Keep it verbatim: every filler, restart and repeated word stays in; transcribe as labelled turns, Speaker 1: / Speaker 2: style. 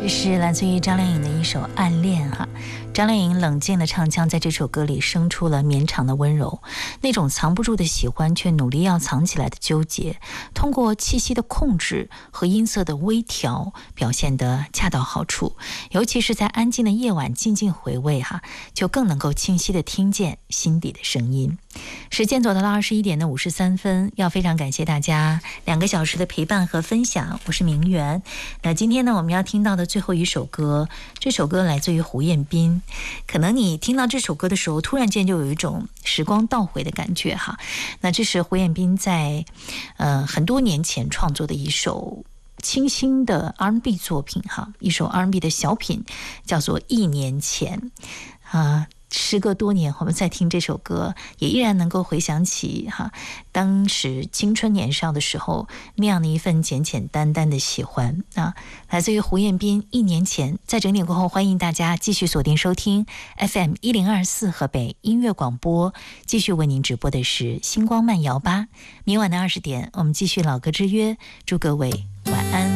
Speaker 1: 这是来自于张靓颖的一首《暗恋》哈。张靓颖冷静的唱腔在这首歌里生出了绵长的温柔，那种藏不住的喜欢却努力要藏起来的纠结，通过气息的控制和音色的微调表现得恰到好处，尤其是在安静的夜晚静静回味哈，就更能够清晰地听见心底的声音。时间走到了二十一点的五十三分，要非常感谢大家两个小时的陪伴和分享，我是明媛。那今天呢，我们要听到的最后一首歌，这首歌来自于胡彦斌。可能你听到这首歌的时候，突然间就有一种时光倒回的感觉哈。那这是胡彦斌在呃很多年前创作的一首清新的 R and B 作品哈，一首 R and B 的小品，叫做《一年前》啊。时隔多年，我们再听这首歌，也依然能够回想起哈，当时青春年少的时候那样的一份简简单单的喜欢啊，来自于胡彦斌。一年前，在整点过后，欢迎大家继续锁定收听 F M 一零二四河北音乐广播，继续为您直播的是星光慢摇吧。明晚的二十点，我们继续老歌之约，祝各位晚安。